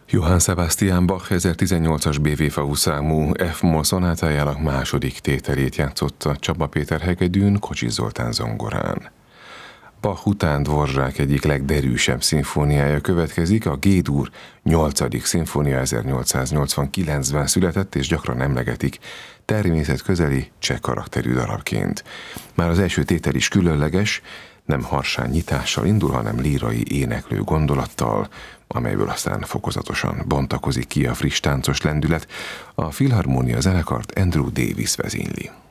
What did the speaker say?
Johann Sebastian Bach 1018-as BV-fagú számú F-moll szonátájának második tételét játszotta Csaba Péter hegedűn, Kocsis Zoltán zongorán. Bach után Dvorak egyik legderűsebb szimfóniája következik, a G-dur 8. szimfónia 1889-ben született, és gyakran emlegetik természetközeli cseh karakterű darabként. Már az első tétel is különleges, nem harsány nyitással indul, hanem lírai éneklő gondolattal, amelyből aztán fokozatosan bontakozik ki a friss táncos lendület. A Filharmónia zenekart Andrew Davis vezényli.